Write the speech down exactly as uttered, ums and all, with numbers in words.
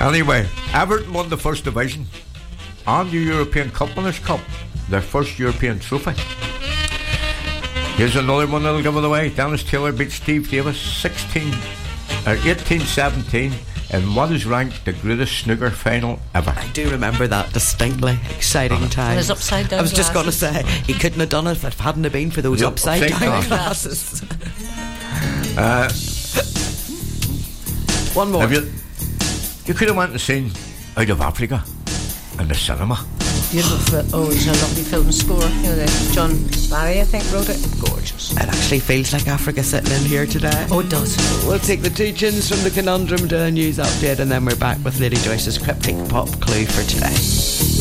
Anyway, Everton won the First Division and the European Cup Winners' Cup, their first European trophy. Here's another one that'll give it away. Dennis Taylor beat Steve Davis sixteen, or eighteen seventeen in what is ranked the greatest snooker final ever. I do remember that distinctly. Exciting uh, time. It was upside down. I was just going to glasses. say he couldn't have done it if it hadn't have been for those Yep, upside, upside down, down. glasses. Uh, One more. Have you, you could have went and seen Out of Africa in the cinema. Beautiful film. Oh, it's a lovely film score. You know, the John Barry, I think, wrote it. Gorgeous. It actually feels like Africa sitting in here today. Oh, it does. We'll take the two tunes from the conundrum to a news update, and then we're back with Lady Joyce's cryptic pop clue for today.